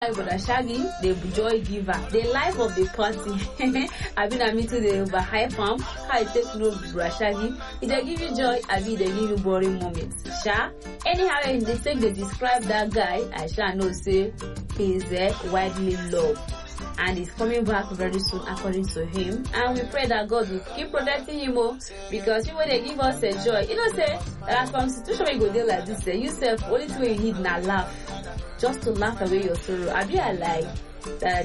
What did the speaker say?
Brother Shaggy, the joy giver, the life of the party. I been admit to the overhype farm. How you take no Brother Shaggy? If they give you joy, I be they give you boring moments. Sha. Anyhow, in the same they describe that guy, I shall know say he is widely loved. And he's coming back very soon according to him. And we pray that God will keep protecting him more, because when they give us a joy, you know, say there are some situations where you go there like this, say yourself only thing you need now laugh, just to laugh away your sorrow. I be like that